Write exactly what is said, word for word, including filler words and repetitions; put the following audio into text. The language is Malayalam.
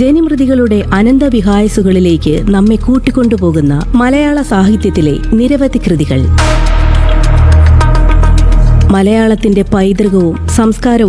ജനിമൃതികളുടെ അനന്തവിഹായസുകളിലേക്ക് നമ്മെ കൂട്ടിക്കൊണ്ടുപോകുന്ന മലയാള സാഹിത്യത്തിലെ നിരവധി കൃതികൾ. മലയാളത്തിന്റെ പൈതൃകവും സംസ്കാരവും